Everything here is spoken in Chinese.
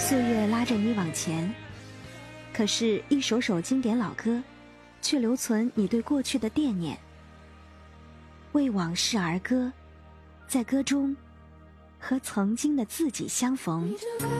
岁月拉着你往前，可是一首首经典老歌却留存你对过去的惦念。为往事而歌，在歌中和曾经的自己相逢。